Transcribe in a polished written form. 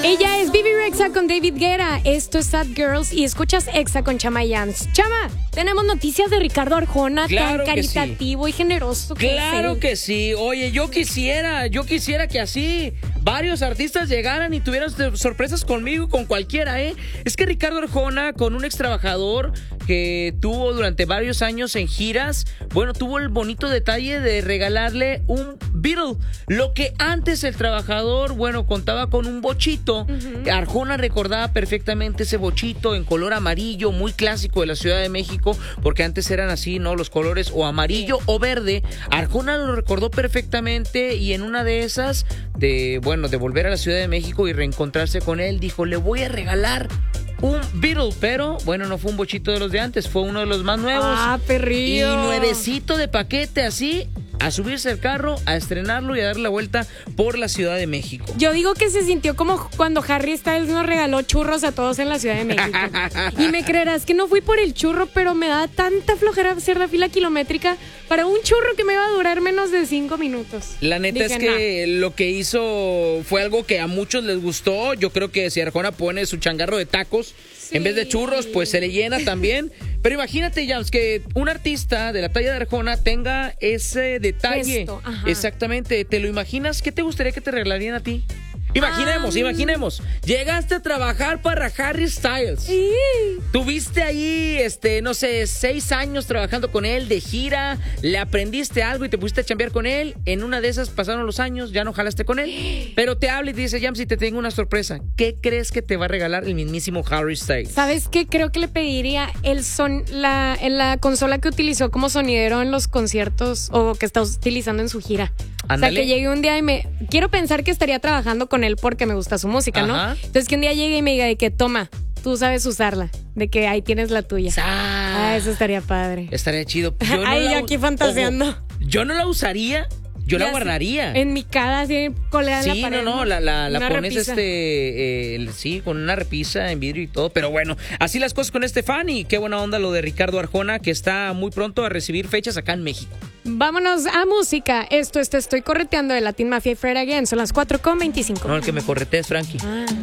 Ella es Bibi Rexha con David Guetta. Esto es Sad Girls y escuchas Exa con Chama y Yams. Chama, tenemos noticias de Ricardo Arjona, claro, tan caritativo y generoso. Claro que sí. Oye, yo quisiera que así varios artistas llegaran y tuvieran sorpresas conmigo, con cualquiera, ¿eh? Es que Ricardo Arjona, con un ex trabajador que tuvo durante varios años en giras, bueno, tuvo el bonito detalle de regalarle un Beatle. Lo que antes el trabajador, bueno, contaba con un bochito. Arjona recordaba perfectamente ese bochito en color amarillo, muy clásico de la Ciudad de México, porque antes eran así, ¿no? Los colores o amarillo o verde. Arjona lo recordó perfectamente y en una de esas, de volver a la Ciudad de México y reencontrarse con él, dijo, le voy a regalar un Beatle, pero bueno, no fue un bochito de los de antes, fue uno de los más nuevos. Ah, perrillo. Y nuevecito de paquete, así, a subirse al carro, a estrenarlo y a dar la vuelta por la Ciudad de México. Yo digo que se sintió como cuando Harry Styles nos regaló churros a todos en la Ciudad de México. Y me creerás que no fui por el churro, pero me da tanta flojera hacer la fila kilométrica para un churro que me iba a durar menos de 5 minutos. La neta es que lo que hizo fue algo que a muchos les gustó. Yo creo que si Arjona pone su changarro de tacos en vez de churros, pues se le llena también. Pero imagínate, Jams, que un artista de la talla de Arjona tenga ese detalle. Exactamente. ¿Te lo imaginas? ¿Qué te gustaría que te regalarían a ti? Imaginemos. Llegaste a trabajar para Harry Styles. Sí. Tuviste ahí, 6 años trabajando con él de gira. Le aprendiste algo y te pusiste a chambear con él. En una de esas pasaron los años, ya no jalaste con él. Pero te habla y te dice, Jams, y te tengo una sorpresa. ¿Qué crees que te va a regalar el mismísimo Harry Styles? ¿Sabes qué? Creo que le pediría la consola que utilizó como sonidero en los conciertos o que está utilizando en su gira. Ándale. O sea, que llegue un día y quiero pensar que estaría trabajando con él porque me gusta su música, ¿no? Entonces que un día llegue y me diga de que toma, tú sabes usarla, de que ahí tienes la tuya. Eso estaría padre. Estaría chido. Yo aquí fantaseando. Ojo, yo no la usaría. Yo la guardaría. En mi cara, así colgada en la pared. La pones sí, con una repisa en vidrio y todo. Pero bueno, así las cosas con este fan. Y qué buena onda lo de Ricardo Arjona, que está muy pronto a recibir fechas acá en México. Vámonos a música. Esto es Te Estoy Correteando de Latin Mafia y Fred Again. Son las 4:25. No, el que me corretea es Frankie.